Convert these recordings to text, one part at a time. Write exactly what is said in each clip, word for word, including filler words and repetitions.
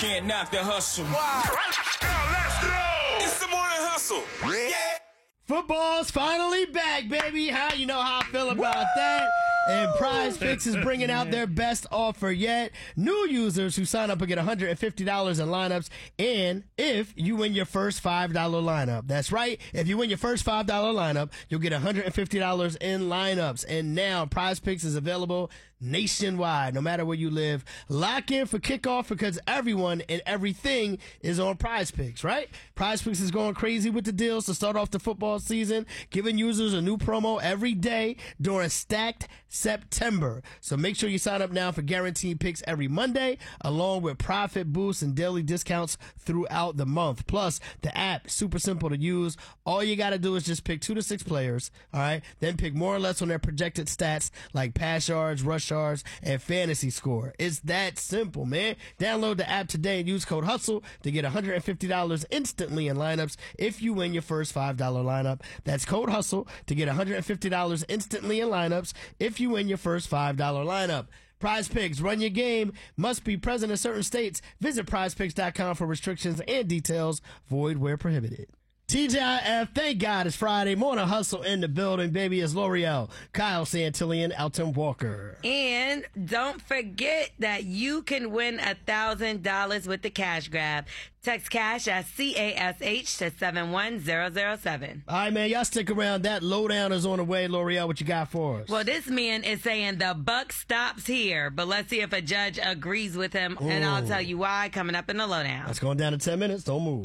can't knock the hustle. Wow. Let's go. It's the morning hustle. Yeah. Football's finally back, baby. How you know how I feel about Woo! that? And Prize Picks is bringing out their best offer yet. New users who sign up will get one hundred fifty dollars in lineups, and if you win your first five dollar lineup. That's right. If you win your first five dollar lineup, you'll get one hundred fifty dollars in lineups. And now Prize Picks is available nationwide, no matter where you live. Lock in for kickoff because everyone and everything is on Prize Picks, right? Prize Picks is going crazy with the deals to start off the football season, giving users a new promo every day during Stacked September. So make sure you sign up now for guaranteed picks every Monday, along with profit boosts and daily discounts throughout the month. Plus, the app, super simple to use. All you got to do is just pick two to six players, all right? Then pick more or less on their projected stats like pass yards, rush yards, and fantasy score. It's that simple, man. Download the app today and use code HUSTLE to get one hundred fifty dollars instantly in lineups if you win your first five dollar lineup. That's code HUSTLE to get one hundred fifty dollars instantly in lineups if you win your first five dollar lineup. Prize Picks, run your game. Must be present in certain states. Visit prize picks dot com for restrictions and details. Void where prohibited. T G I F, thank God it's Friday. Morning Hustle in the building, baby. It's L'Oreal, Kyle Santillan, Elton Walker. And don't forget that you can win one thousand dollars with the cash grab. Text cash at C A S H to seven one zero zero seven. All right, man, y'all stick around. That lowdown is on the way. L'Oreal, what you got for us? Well, this man is saying the buck stops here, but let's see if a judge agrees with him, Ooh. and I'll tell you why coming up in the lowdown. That's going down in ten minutes. Don't move.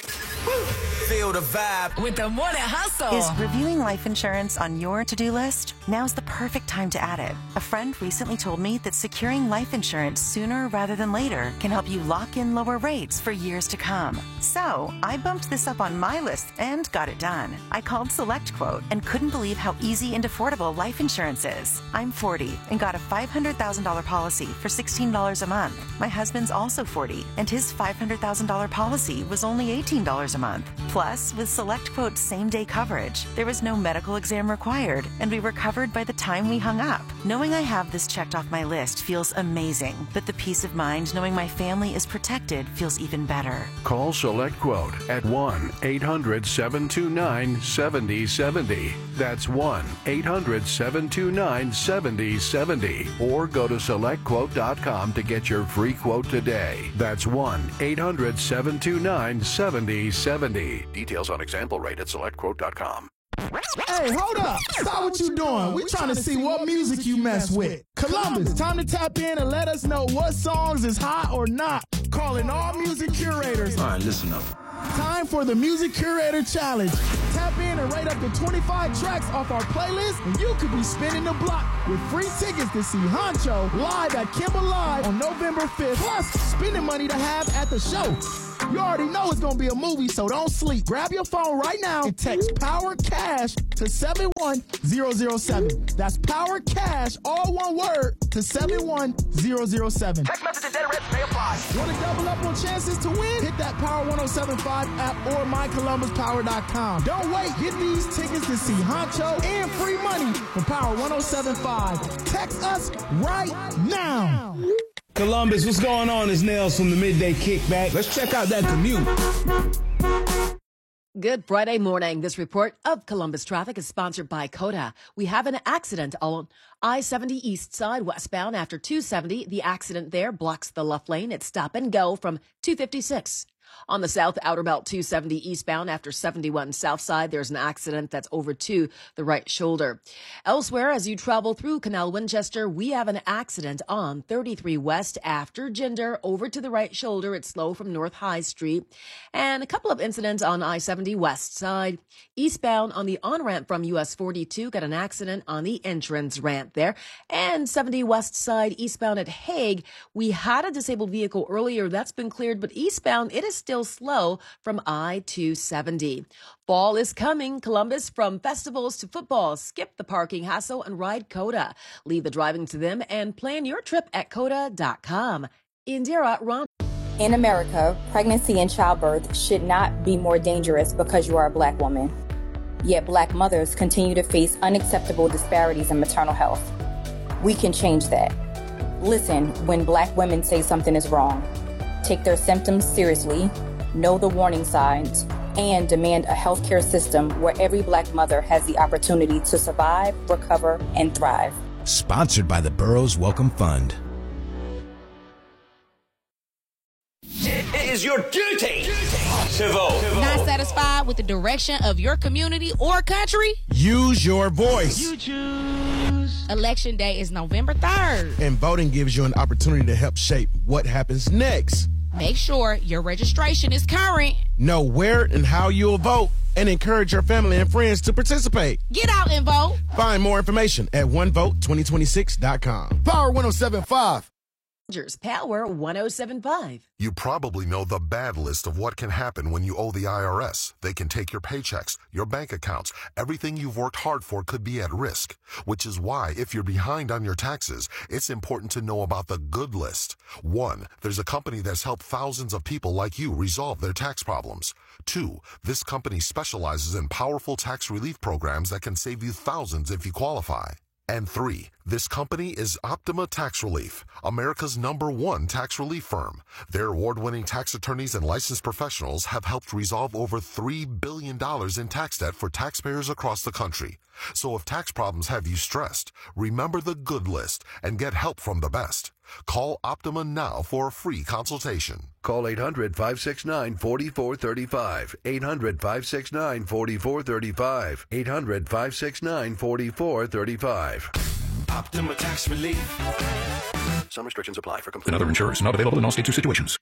Feel the vibe with the Morning Hustle. Is reviewing life insurance on your to-do list? Now's the perfect time to add it. A friend recently told me that securing life insurance sooner rather than later can help you lock in lower rates for years to come. So I bumped this up on my list and got it done. I called SelectQuote and couldn't believe how easy and affordable life insurance is. I'm forty and got a five hundred thousand dollars policy for sixteen dollars a month. My husband's also forty and his five hundred thousand dollars policy was only eighteen dollars a month. Plus, with SelectQuote's same-day coverage, there was no medical exam required, and we were covered by the time we hung up. Knowing I have this checked off my list feels amazing, but the peace of mind knowing my family is protected feels even better. Call SelectQuote at one eight hundred seven two nine seven zero seven zero. That's one eight hundred seven two nine seven zero seven zero. Or go to select quote dot com to get your free quote today. That's one eight hundred seven two nine seven zero seven zero. Details on example rate at select quote dot com. Hey, hold up. Stop what you doing. We trying to see what music you mess with. Columbus, time to tap in and let us know what songs is hot or not. Calling all music curators. All right, listen up. Time for the Music Curator Challenge. Tap in and rate up to twenty-five tracks off our playlist, and you could be spinning the block with free tickets to see Honcho live at Kimball Live on November fifth, plus spending money to have at the show. You already know it's going to be a movie, so don't sleep. Grab your phone right now and text Power Cash to seven one zero zero seven. That's Power Cash, all one word, to seven one zero zero seven. Text messages and rates may apply. Want to double up on chances to win? Hit that Power one oh seven point five app or my columbus power dot com. Don't wait. Get these tickets to see Honcho and free money from Power one oh seven point five. Text us right now. Columbus, what's going on? It's Nails from the Midday Kickback. Let's check out that commute. Good Friday morning. This report of Columbus traffic is sponsored by Coda. We have an accident on I seventy East Side westbound after two seventy. The accident there blocks the left lane. It's stop and go from two fifty-six. On the South Outer Belt two seventy eastbound after seventy-one South Side, there's an accident that's over to the right shoulder. Elsewhere, as you travel through Canal Winchester, we have an accident on thirty-three West after Ginder over to the right shoulder. It's slow from North High Street. And a couple of incidents on I seventy West Side. Eastbound on the on-ramp from U S forty-two, got an accident on the entrance ramp there. And seventy West Side eastbound at Hague, we had a disabled vehicle earlier. That's been cleared, but eastbound, it is still slow from I two seventy. Fall is coming. Columbus, from festivals to football. Skip the parking hassle and ride Coda. Leave the driving to them and plan your trip at coda dot com. Indira, Ron. In America, pregnancy and childbirth should not be more dangerous because you are a Black woman. Yet Black mothers continue to face unacceptable disparities in maternal health. We can change that. Listen when Black women say something is wrong. take their symptoms seriously, know the warning signs, and demand a healthcare system where every Black mother has the opportunity to survive, recover, and thrive. Sponsored by the Burroughs Welcome Fund. It is your duty to vote. Not satisfied with the direction of your community or country? Use your voice. You choose. Election day is November third. And voting gives you an opportunity to help shape what happens next. Make sure your registration is current. Know where and how you'll vote, and encourage your family and friends to participate. Get out and vote. Find more information at one vote twenty twenty-six dot com. Power one oh seven point five. Power one oh seven point five. You probably know the bad list of what can happen when you owe the I R S. They can take your paychecks, your bank accounts. Everything you've worked hard for could be at risk, which is why if you're behind on your taxes, it's important to know about the good list. One, there's a company that's helped thousands of people like you resolve their tax problems. Two, this company specializes in powerful tax relief programs that can save you thousands if you qualify. And three, this company is Optima Tax Relief, America's number one tax relief firm. Their award-winning tax attorneys and licensed professionals have helped resolve over three billion dollars in tax debt for taxpayers across the country. So if tax problems have you stressed, remember the good list and get help from the best. Call Optima now for a free consultation. Call eight hundred, five six nine, four four three five. eight hundred, five six nine, four four three five. eight hundred, five six nine, four four three five. Optima Tax Relief. Some restrictions apply for complete. And other insurers not available in all states or situations.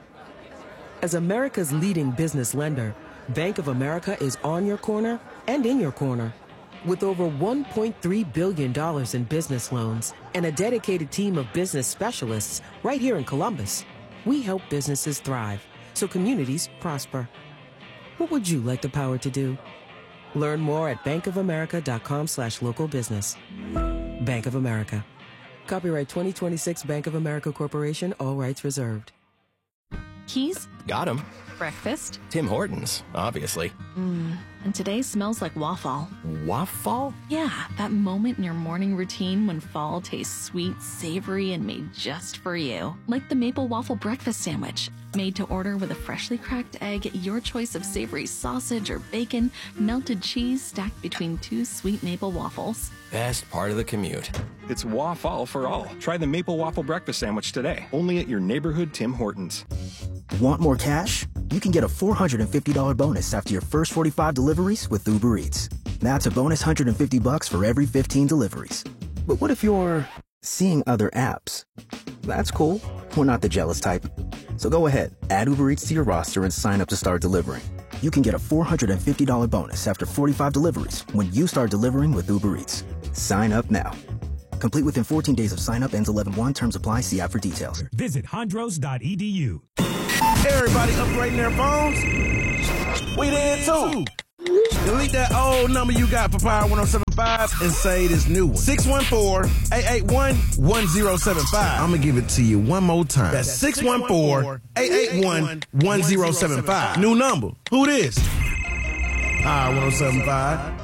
As America's leading business lender, Bank of America is on your corner and in your corner. With over one point three billion dollars in business loans and a dedicated team of business specialists right here in Columbus, we help businesses thrive so communities prosper. What would you like the power to do? Learn more at bankofamerica.com slash local business. Bank of America. Copyright twenty twenty-six Bank of America Corporation, all rights reserved. Keys? Got him. Breakfast? Tim Hortons, obviously. Mmm, and today smells like waffle. Waffle? Yeah, that moment in your morning routine when fall tastes sweet, savory, and made just for you. Like the Maple Waffle Breakfast Sandwich. Made to order with a freshly cracked egg, your choice of savory sausage or bacon, melted cheese stacked between two sweet maple waffles. Best part of the commute. It's waffle for all. Try the Maple Waffle Breakfast Sandwich today, only at your neighborhood Tim Hortons. Want more cash? You can get a four hundred fifty dollars bonus after your first forty-five deliveries with Uber Eats. That's a bonus one hundred fifty bucks for every fifteen deliveries. But what if you're seeing other apps? That's cool. We're not the jealous type. So go ahead, add Uber Eats to your roster and sign up to start delivering. You can get a four hundred fifty dollars bonus after forty-five deliveries when you start delivering with Uber Eats. Sign up now. Complete within fourteen days of sign up, ends eleven one. Terms apply. See app for details. Visit hondros dot e d u. Everybody upgrading their phones? We did too. Delete that old number you got for Power one oh seven point five and say this new one. six one four, eight eight one, one oh seven five. I'm going to give it to you one more time. That's six one four, eight eight one, one oh seven five. New number. Who this? Power one oh seven point five.